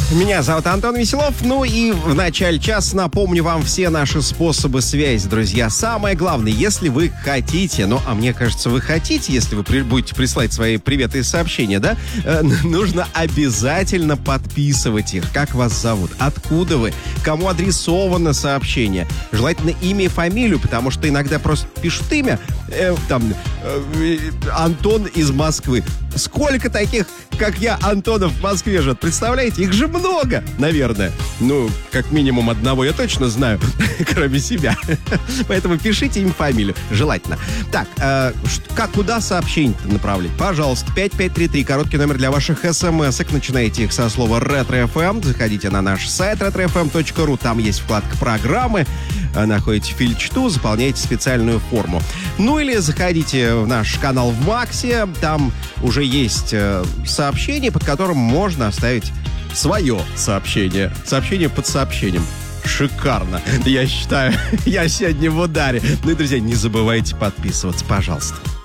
Меня зовут Антон Веселов. Ну и в начале часа напомню вам все наши способы связи, друзья. Самое главное, если вы хотите, а мне кажется, вы хотите, если вы будете присылать свои приветы и сообщения, да, нужно обязательно подписывать их. Как вас зовут? Откуда вы? Кому адресовано сообщение? Желательно имя и фамилию, потому что иногда просто пишут имя, Антон из Москвы. Сколько таких, как я, Антонов в Москве живет? Представляете? Их же много, наверное. Как минимум одного я точно знаю, кроме себя. Поэтому пишите им фамилию, желательно. Так, куда сообщение-то направлять? Пожалуйста, 5533, короткий номер для ваших смс-ок. Начинаете их со слова «Ретро-ФМ». Заходите на наш сайт retrofm.ru, там есть вкладка «Программы». Находите фильчту, заполняете специальную форму. Или заходите в наш канал в Максе, там уже есть сообщение, под которым можно оставить свое сообщение. Сообщение под сообщением. Шикарно. Я считаю, я сегодня в ударе. И, друзья, не забывайте подписываться, пожалуйста.